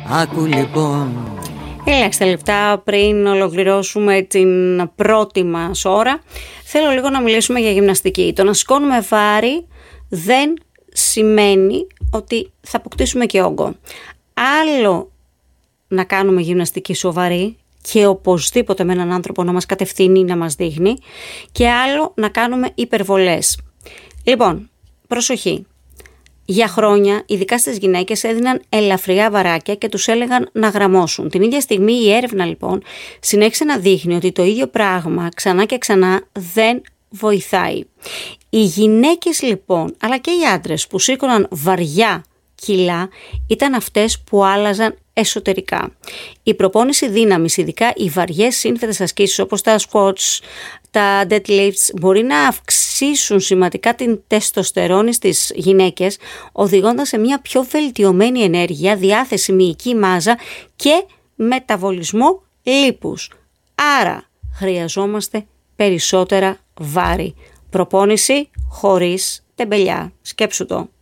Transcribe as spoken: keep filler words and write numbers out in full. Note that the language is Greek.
Άκου λοιπόν. Ελάχιστα λεπτά πριν ολοκληρώσουμε την πρώτη μας ώρα, θέλω λίγο να μιλήσουμε για γυμναστική. Το να σηκώνουμε βάρη δεν σημαίνει ότι θα αποκτήσουμε και όγκο. Άλλο να κάνουμε γυμναστική σοβαρή και οπωσδήποτε με έναν άνθρωπο να μας κατευθύνει, να μας δείχνει, και άλλο να κάνουμε υπερβολές. Λοιπόν, προσοχή. Για χρόνια, ειδικά στις γυναίκες, έδιναν ελαφριά βαράκια και τους έλεγαν να γραμμώσουν. Την ίδια στιγμή η έρευνα λοιπόν συνέχισε να δείχνει ότι το ίδιο πράγμα ξανά και ξανά δεν βοηθάει. Οι γυναίκες λοιπόν, αλλά και οι άντρες που σήκωναν βαριά κιλά, ήταν αυτές που άλλαζαν εσωτερικά. Η προπόνηση δύναμης, ειδικά οι βαριές σύνθετες ασκήσεις όπως τα squats, τα deadlifts, μπορεί να αυξήσουν σημαντικά την τεστοστερόνη στις γυναίκες, οδηγώντας σε μια πιο βελτιωμένη ενέργεια, διάθεση, μυϊκή μάζα και μεταβολισμό λίπους. Άρα χρειαζόμαστε περισσότερα βάρη. Προπόνηση χωρίς τεμπελιά. Σκέψου το.